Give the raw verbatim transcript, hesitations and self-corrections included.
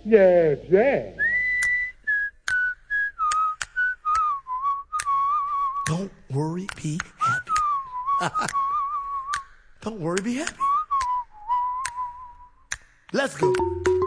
Yes, sir. Don't worry, be happy. Don't worry, be happy. Let's go.